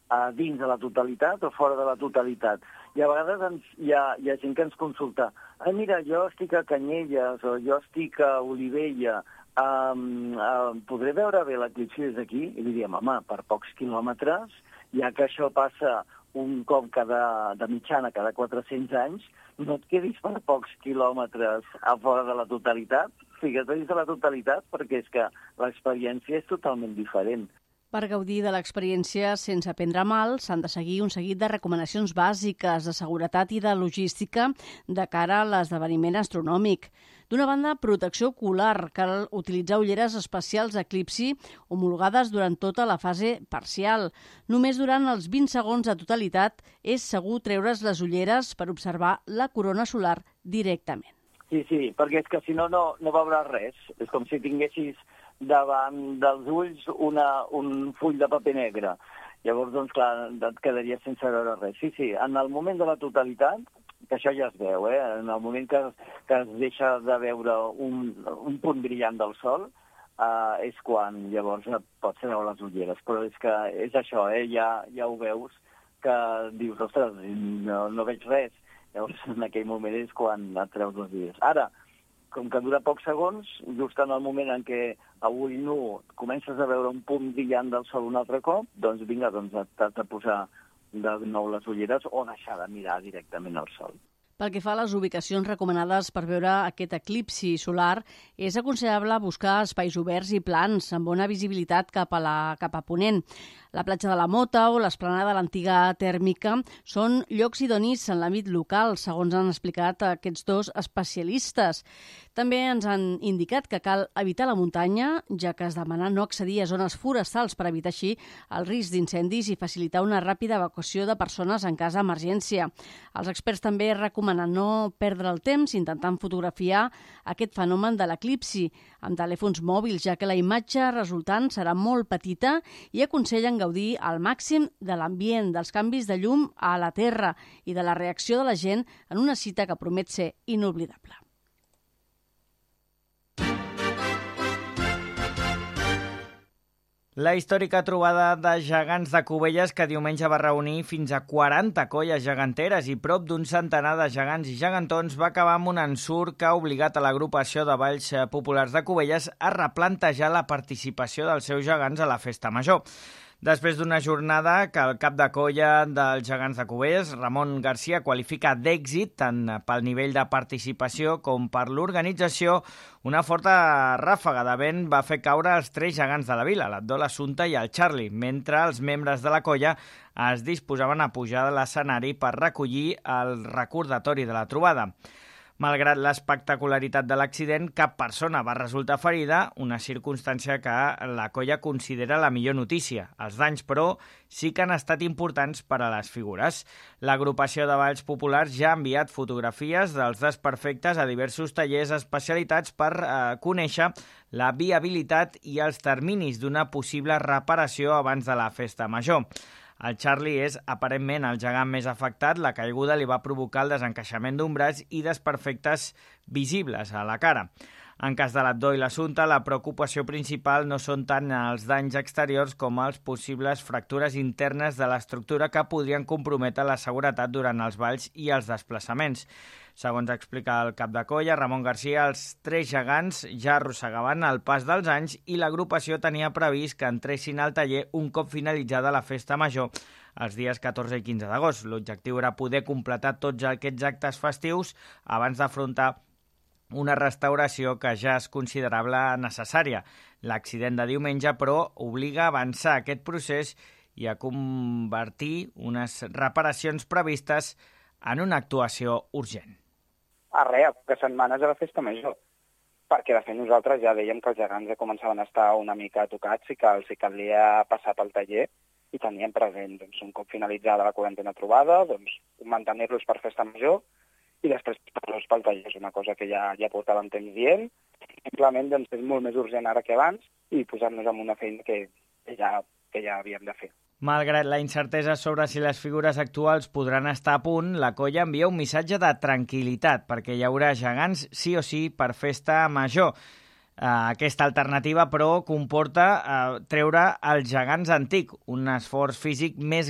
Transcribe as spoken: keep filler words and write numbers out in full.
uh, dins de la totalitat o fora de la totalitat. I a vegades ens, hi, ha, hi ha gent que ens consulta, ah, mira, jo estic a Canyelles o jo estic a Olivella, um, uh, podré veure bé l'eclipsi des d'aquí? I li diem, home, per pocs quilòmetres, ja que això passa un cop cada, de mitjana cada quatre-cents anys, no et quedis per pocs quilòmetres a fora de la totalitat, fica't dins de la totalitat, perquè és que l'experiència és totalment diferent. Per gaudir de l'experiència sense prendre mal, s'han de seguir un seguit de recomanacions bàsiques de seguretat i de logística de cara a l'esdeveniment astronòmic. D'una banda, protecció ocular. Cal utilitzar ulleres especials d'eclipsi homologades durant tota la fase parcial. Només durant els vint segons de totalitat és segur treure's les ulleres per observar la corona solar directament. Sí, sí, perquè és que si no, no, no veuràs res. És com si tinguessis davant dels ulls una, un full de paper negre. Llavors, doncs, clar, et quedaries sense veure res. Sí, sí, en el moment de la totalitat, que això ja es veu, eh? En el moment que, que es deixa de veure un, un punt brillant del sol, eh, és quan llavors pots veure les ulleres. Però és que és això, eh? ja, ja ho veus, que dius, ostres, no, no veig res. Llavors, en aquell moment és quan et treus les ulleres. Ara, com que dura pocs segons, just en el moment en què a ull nu comences a veure un punt brillant del sol un altre cop, doncs vinga, doncs t'has de posar de nou les ulleres o deixar de mirar directament al sol. Pel que fa a les ubicacions recomanades per veure aquest eclipsi solar, és aconsellable buscar espais oberts i plans amb bona visibilitat cap a, la, cap a ponent. La platja de la Mota o l'esplanada de l'antiga tèrmica són llocs idonis en l'àmbit local, segons han explicat aquests dos especialistes. També ens han indicat que cal evitar la muntanya, ja que es demana no accedir a zones forestals per evitar així el risc d'incendis i facilitar una ràpida evacuació de persones en cas d'emergència. Els experts també recomanen no perdre el temps intentant fotografiar aquest fenomen de l'eclipsi amb telèfons mòbils, ja que la imatge resultant serà molt petita, i aconsellen gaudir al màxim de l'ambient, dels canvis de llum a la Terra i de la reacció de la gent en una cita que promet ser inoblidable. La històrica trobada de gegants de Cubelles, que diumenge va reunir fins a quaranta colles geganteres i prop d'un centenar de gegants i gegantons, va acabar amb un ensurt que ha obligat a l'agrupació de balls populars de Cubelles a replantejar la participació dels seus gegants a la festa major. Després d'una jornada que el cap de colla dels gegants de Cubelles, Ramon Garcia, qualifica d'èxit tant pel nivell de participació com per l'organització, una forta ràfaga de vent va fer caure els tres gegants de la vila, l'Abdol, l'Assumpta i el Charlie, mentre els membres de la colla es disposaven a pujar a l'escenari per recollir el recordatori de la trobada. Malgrat l'espectacularitat de l'accident, cap persona va resultar ferida, una circumstància que la colla considera la millor notícia. Els danys, però, sí que han estat importants per a les figures. L'agrupació de balls populars ja ha enviat fotografies dels desperfectes a diversos tallers especialitats per eh, conèixer la viabilitat i els terminis d'una possible reparació abans de la festa major. El Charlie és, aparentment, el gegant més afectat. La caiguda li va provocar el desencaixament d'un braç i desperfectes visibles a la cara. En cas de l'Abdó i l'Assumpta, la preocupació principal no són tant els danys exteriors com els possibles fractures internes de l'estructura que podrien comprometre la seguretat durant els balls i els desplaçaments. Segons explica el cap de colla, Ramon Garcia, els tres gegants ja arrossegaven el pas dels anys i l'agrupació tenia previst que entressin al taller un cop finalitzada la festa major els dies catorze i quinze d'agost. L'objectiu era poder completar tots aquests actes festius abans d'afrontar una restauració que ja és considerable necessària. L'accident de diumenge, però, obliga a avançar aquest procés i a convertir unes reparacions previstes en una actuació urgent. A res, a poques setmanes de la festa major, perquè de fet nosaltres ja dèiem que els gegants ja començaven a estar una mica tocats i que els hi calia passar pel taller i teníem present, doncs, un cop finalitzada la quarantena trobada, doncs, mantenir-los per festa major i després passar-los pel taller. És una cosa que ja, ja portàvem temps dient. Simplement doncs, és molt més urgent ara que abans i posar-nos en una feina que, que, ja, que ja havíem de fer. Malgrat la incertesa sobre si les figures actuals podran estar a punt, la colla envia un missatge de tranquil·litat perquè hi haurà gegants sí o sí per festa major. Aquesta alternativa, però, comporta eh, treure els gegants antic, un esforç físic més